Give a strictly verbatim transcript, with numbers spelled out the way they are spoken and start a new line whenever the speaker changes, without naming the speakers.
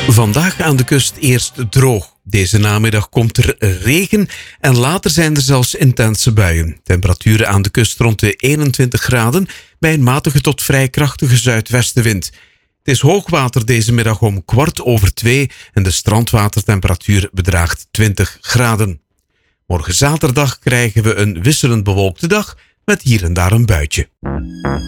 Vandaag aan de kust eerst droog. Deze namiddag komt er regen en later zijn er zelfs intense buien. Temperaturen aan de kust rond de eenentwintig graden bij een matige tot vrij krachtige zuidwestenwind. Het is hoogwater deze middag om kwart over twee en de strandwatertemperatuur bedraagt twintig graden. Morgen zaterdag krijgen we een wisselend bewolkte dag met hier en daar een buitje.